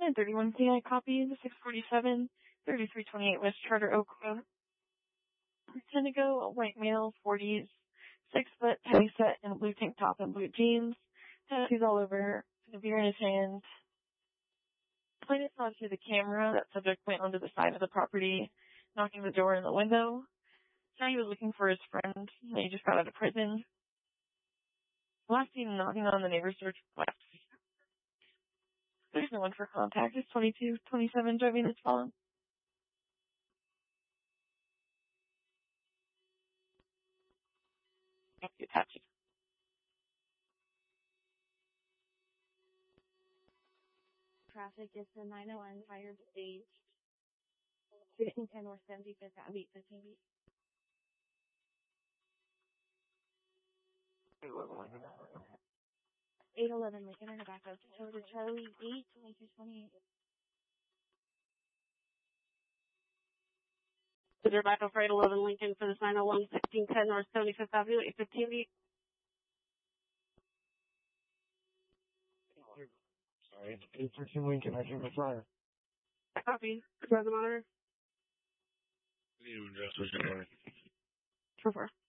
931 CI copy, the 647, 3328 West Charter Oak Road. Tendigo, white male, 40s, 6 foot, heavy set in a blue tank top and blue jeans. Tattoos all over, a beer in his hand. Plaintiff saw through the camera that subject went onto the side of the property, knocking the door and the window. Said he was looking for his friend, and he just got out of prison. Last seen knocking on the neighbor's door left. There's no one for contact. It's 2227 driving this phone. Attached. Traffic is the 901 fire stage. 1610 North 75th at 815 beat. 811 Lincoln in the back of over to Charlie 82228. So they're back up for 811 Lincoln for this 901 1610 North 75th Avenue, 815 beat. Sorry, 813 Lincoln, I can reply. Copy. Present monitor. New address was your 4-4.